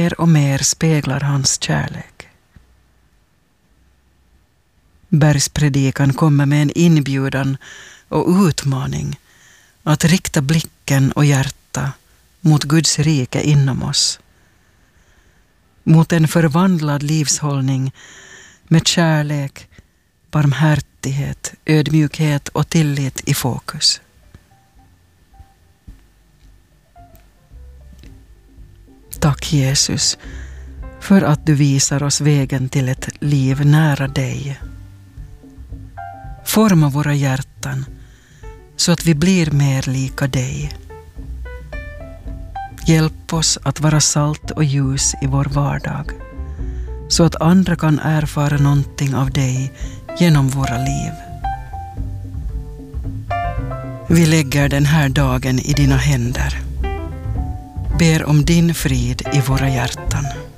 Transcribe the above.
mer och mer speglar hans kärlek. Bergspredikan kommer med en inbjudan och utmaning att rikta blicken och hjärta mot Guds rike inom oss. Mot en förvandlad livshållning med kärlek, barmhärtighet, ödmjukhet och tillit i fokus. Tack Jesus för att du visar oss vägen till ett liv nära dig. Forma våra hjärtan så att vi blir mer lika dig. Hjälp oss att vara salt och ljus i vår vardag så att andra kan erfara någonting av dig genom våra liv. Vi lägger den här dagen i dina händer. Ber om din frid i våra hjärtan.